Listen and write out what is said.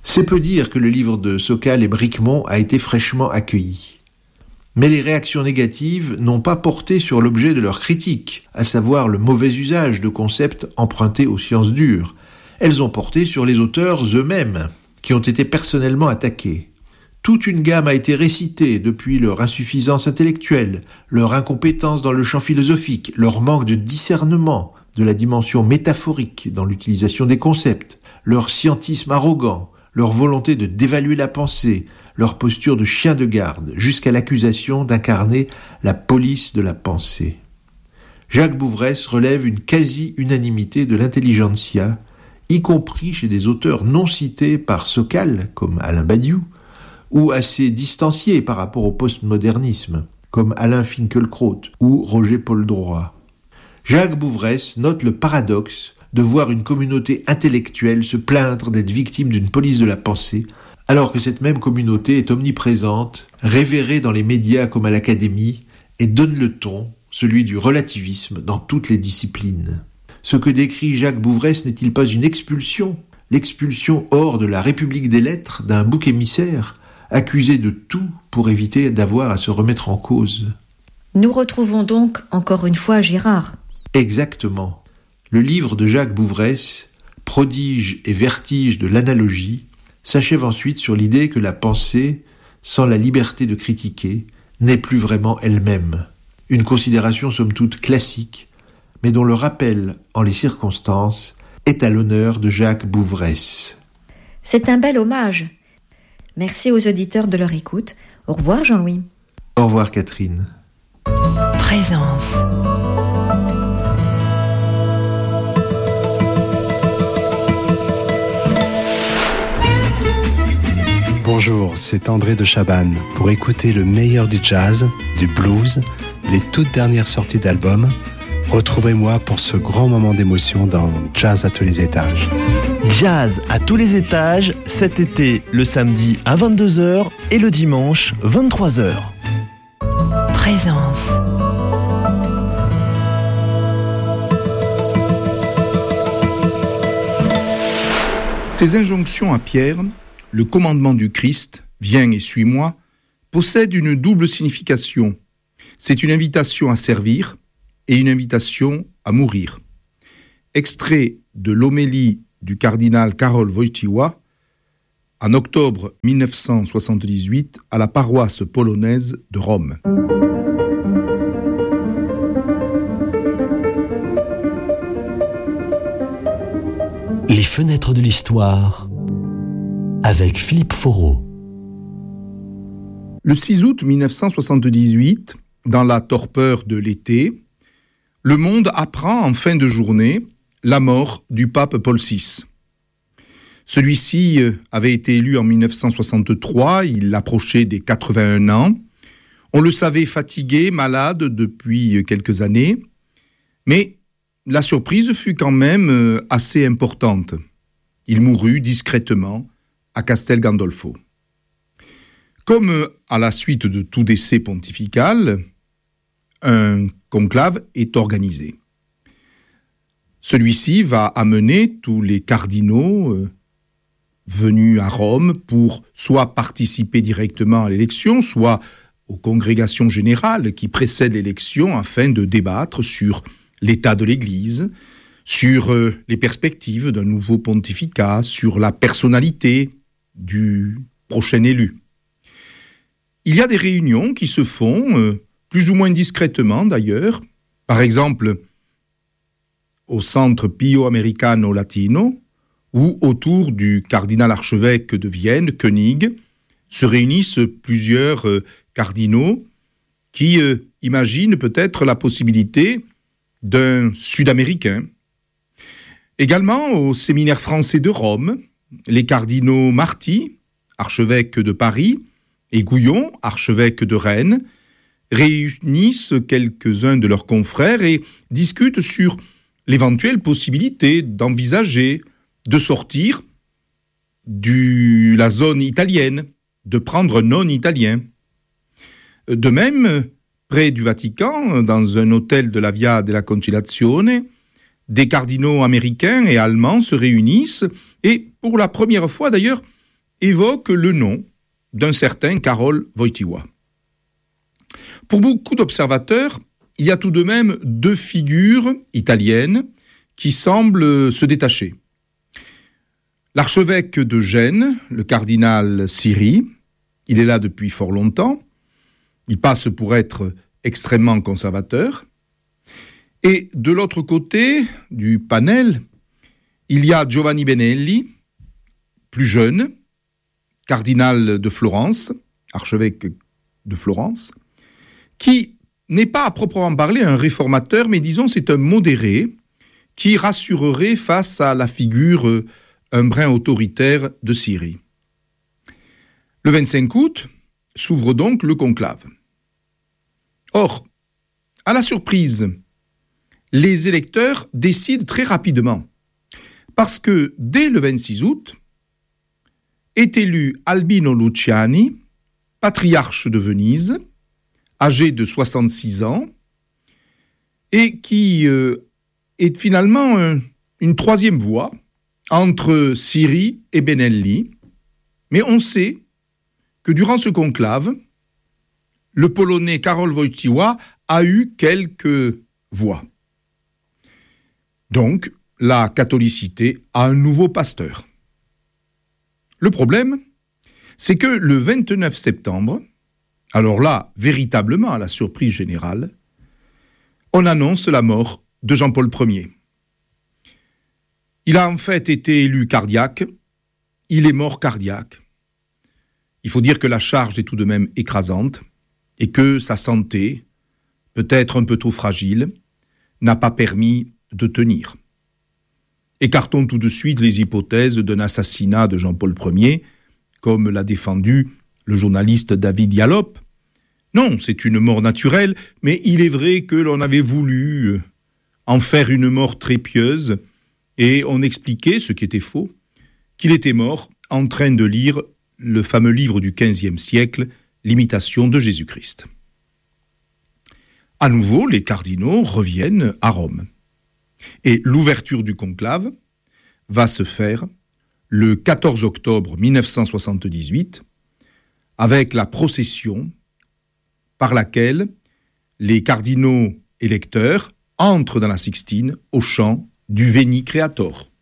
C'est peu dire que le livre de Sokal et Bricmont a été fraîchement accueilli. Mais les réactions négatives n'ont pas porté sur l'objet de leur critique, à savoir le mauvais usage de concepts empruntés aux sciences dures. Elles ont porté sur les auteurs eux-mêmes, qui ont été personnellement attaqués. Toute une gamme a été récitée depuis leur insuffisance intellectuelle, leur incompétence dans le champ philosophique, leur manque de discernement de la dimension métaphorique dans l'utilisation des concepts, leur scientisme arrogant, leur volonté de dévaluer la pensée, leur posture de chien de garde, jusqu'à l'accusation d'incarner la police de la pensée. Jacques Bouvresse relève une quasi-unanimité de l'intelligentsia, y compris chez des auteurs non cités par Sokal, comme Alain Badiou, ou assez distanciés par rapport au postmodernisme, comme Alain Finkielkraut ou Roger Poldroy. Jacques Bouvresse note le paradoxe de voir une communauté intellectuelle se plaindre d'être victime d'une police de la pensée, alors que cette même communauté est omniprésente, révérée dans les médias comme à l'académie, et donne le ton, celui du relativisme, dans toutes les disciplines. Ce que décrit Jacques Bouvresse n'est-il pas une expulsion, l'expulsion hors de la République des lettres d'un bouc émissaire, accusé de tout pour éviter d'avoir à se remettre en cause? Nous retrouvons donc encore une fois Girard. Exactement. Le livre de Jacques Bouvresse, prodige et vertige de l'analogie, s'achève ensuite sur l'idée que la pensée, sans la liberté de critiquer, n'est plus vraiment elle-même. Une considération somme toute classique, mais dont le rappel, en les circonstances, est à l'honneur de Jacques Bouvresse. C'est un bel hommage. Merci aux auditeurs de leur écoute. Au revoir Jean-Louis. Au revoir Catherine. Présence. Bonjour, c'est André de Chabannes. Pour écouter le meilleur du jazz, du blues, les toutes dernières sorties d'albums, retrouvez-moi pour ce grand moment d'émotion dans Jazz à tous les étages. Jazz à tous les étages, cet été, le samedi à 22h et le dimanche 23h. Présence. Ces injonctions à Pierre, le commandement du Christ, viens et suis-moi, possèdent une double signification. C'est une invitation à servir et une invitation à mourir. Extrait de l'homélie du cardinal Karol Wojtyła en octobre 1978 à la paroisse polonaise de Rome. Les fenêtres de l'histoire avec Philippe Foreau. Le 6 août 1978, dans la torpeur de l'été, le monde apprend en fin de journée la mort du pape Paul VI. Celui-ci avait été élu en 1963, il approchait des 81 ans. On le savait fatigué, malade depuis quelques années, mais la surprise fut quand même assez importante. Il mourut discrètement à Castel Gandolfo. Comme à la suite de tout décès pontifical, un conclave est organisé. Celui-ci va amener tous les cardinaux venus à Rome pour soit participer directement à l'élection, soit aux congrégations générales qui précèdent l'élection afin de débattre sur l'état de l'Église, sur les perspectives d'un nouveau pontificat, sur la personnalité du prochain élu. Il y a des réunions qui se font, plus ou moins discrètement d'ailleurs, par exemple au Centre Pio Americano Latino, où autour du cardinal archevêque de Vienne, Koenig, se réunissent plusieurs cardinaux qui imaginent peut-être la possibilité d'un Sud-Américain. Également au séminaire français de Rome, les cardinaux Marty, archevêque de Paris, et Gouillon, archevêque de Rennes, réunissent quelques-uns de leurs confrères et discutent sur l'éventuelle possibilité d'envisager de sortir de la zone italienne, de prendre non-italien. De même, près du Vatican, dans un hôtel de la Via della Conciliazione, des cardinaux américains et allemands se réunissent et, pour la première fois d'ailleurs, évoque le nom d'un certain Karol Wojtyła. Pour beaucoup d'observateurs, il y a tout de même deux figures italiennes qui semblent se détacher. L'archevêque de Gênes, le cardinal Siri, il est là depuis fort longtemps, il passe pour être extrêmement conservateur. Et de l'autre côté du panel, il y a Giovanni Benelli, plus jeune, cardinal de Florence, archevêque de Florence, qui n'est pas à proprement parler un réformateur, mais disons c'est un modéré qui rassurerait face à la figure un brin autoritaire de Siri. Le 25 août s'ouvre donc le conclave. Or, à la surprise, les électeurs décident très rapidement, parce que dès le 26 août, est élu Albino Luciani, patriarche de Venise, âgé de 66 ans, et qui est finalement une troisième voie entre Siri et Benelli. Mais on sait que durant ce conclave, le Polonais Karol Wojtyła a eu quelques voix. Donc, la catholicité a un nouveau pasteur. Le problème, c'est que le 29 septembre, alors là, véritablement à la surprise générale, on annonce la mort de Jean-Paul Ier. Il a en fait été élu cardiaque, il est mort cardiaque. Il faut dire que la charge est tout de même écrasante et que sa santé, peut-être un peu trop fragile, n'a pas permis de tenir. Écartons tout de suite les hypothèses d'un assassinat de Jean-Paul Ier, comme l'a défendu le journaliste David Yallop. Non, c'est une mort naturelle, mais il est vrai que l'on avait voulu en faire une mort très pieuse, et on expliquait, ce qui était faux, qu'il était mort en train de lire le fameux livre du XVe siècle, l'Imitation de Jésus-Christ. À nouveau, les cardinaux reviennent à Rome. Et l'ouverture du conclave va se faire le 14 octobre 1978 avec la procession par laquelle les cardinaux électeurs entrent dans la Sixtine au chant du Veni Creator.